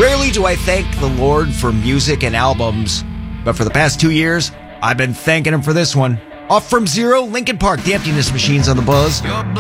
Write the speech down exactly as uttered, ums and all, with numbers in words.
Rarely do I thank the Lord for music and albums, but for the past two years, I've been thanking him for this one. Off from Zero, Linkin Park, The Emptiness Machines on the Buzz.